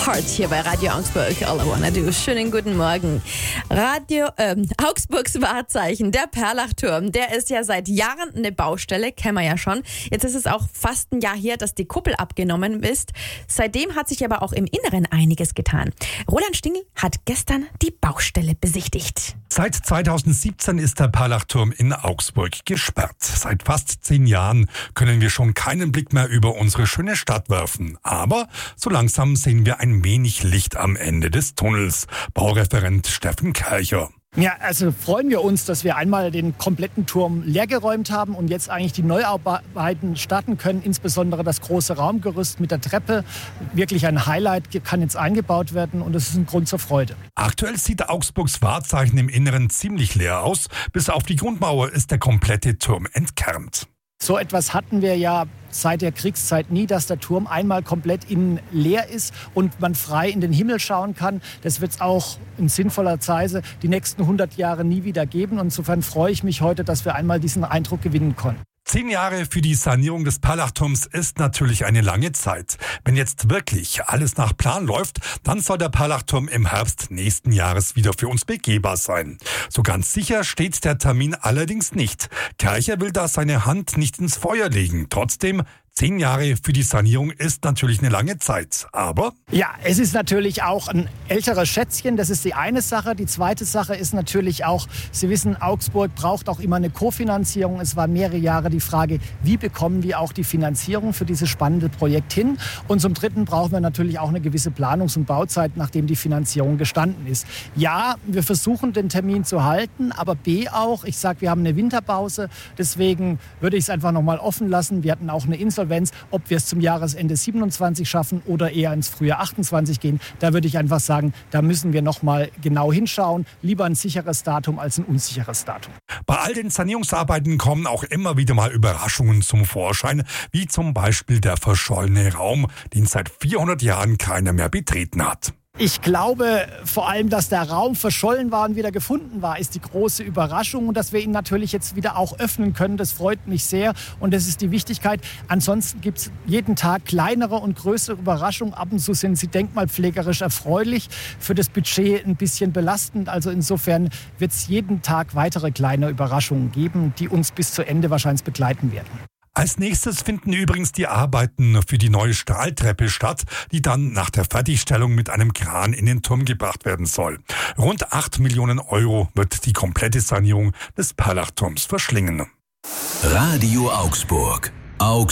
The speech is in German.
Heart hier bei Radio Augsburg. All I wanna do. Schönen guten Morgen. Augsburgs Wahrzeichen, der Perlachturm, der ist ja seit Jahren eine Baustelle, kennen wir ja schon. Jetzt ist es auch fast ein Jahr her, dass die Kuppel abgenommen ist. Seitdem hat sich aber auch im Inneren einiges getan. Roland Stingl hat gestern die Baustelle besichtigt. Seit 2017 ist der Perlachturm in Augsburg gesperrt. Seit fast 10 Jahren können wir schon keinen Blick mehr über unsere schöne Stadt werfen. Aber so langsam sehen wir ein wenig Licht am Ende des Tunnels. Baureferent Steffen Kercher. Ja, also freuen wir uns, dass wir einmal den kompletten Turm leergeräumt haben und jetzt eigentlich die Neuarbeiten starten können. Insbesondere das große Raumgerüst mit der Treppe. Wirklich ein Highlight kann jetzt eingebaut werden und es ist ein Grund zur Freude. Aktuell sieht Augsburgs Wahrzeichen im Inneren ziemlich leer aus. Bis auf die Grundmauer ist der komplette Turm entkernt. So etwas hatten wir ja seit der Kriegszeit nie, dass der Turm einmal komplett innen leer ist und man frei in den Himmel schauen kann. Das wird es auch in sinnvoller Weise die nächsten 100 Jahre nie wieder geben. Und insofern freue ich mich heute, dass wir einmal diesen Eindruck gewinnen konnten. 10 Jahre für die Sanierung des Perlachturms ist natürlich eine lange Zeit. Wenn jetzt wirklich alles nach Plan läuft, dann soll der Perlachturm im Herbst nächsten Jahres wieder für uns begehbar sein. So ganz sicher steht der Termin allerdings nicht. Kercher will da seine Hand nicht ins Feuer legen. Trotzdem, 10 Jahre für die Sanierung ist natürlich eine lange Zeit, aber... Ja, es ist natürlich auch ein älteres Schätzchen, das ist die eine Sache. Die zweite Sache ist natürlich auch, Sie wissen, Augsburg braucht auch immer eine Kofinanzierung. Es war mehrere Jahre die Frage, wie bekommen wir auch die Finanzierung für dieses spannende Projekt hin? Und zum Dritten brauchen wir natürlich auch eine gewisse Planungs- und Bauzeit, nachdem die Finanzierung gestanden ist. Ja, wir versuchen den Termin zu halten, aber B auch, ich sage, wir haben eine Winterpause, deswegen würde ich es einfach nochmal offen lassen. Wir hatten auch eine Insolvenz. Ob wir es zum Jahresende 27 schaffen oder eher ins Frühjahr 28 gehen, da würde ich einfach sagen, da müssen wir noch mal genau hinschauen. Lieber ein sicheres Datum als ein unsicheres Datum. Bei all den Sanierungsarbeiten kommen auch immer wieder mal Überraschungen zum Vorschein, wie zum Beispiel der verschollene Raum, den seit 400 Jahren keiner mehr betreten hat. Ich glaube vor allem, dass der Raum verschollen war und wieder gefunden war, ist die große Überraschung. Und dass wir ihn natürlich jetzt wieder auch öffnen können, das freut mich sehr. Und das ist die Wichtigkeit. Ansonsten gibt es jeden Tag kleinere und größere Überraschungen. Ab und zu sind sie denkmalpflegerisch erfreulich, für das Budget ein bisschen belastend. Also insofern wird es jeden Tag weitere kleine Überraschungen geben, die uns bis zu Ende wahrscheinlich begleiten werden. Als nächstes finden übrigens die Arbeiten für die neue Stahltreppe statt, die dann nach der Fertigstellung mit einem Kran in den Turm gebracht werden soll. Rund 8 Millionen Euro wird die komplette Sanierung des Perlachturms verschlingen. Radio Augsburg.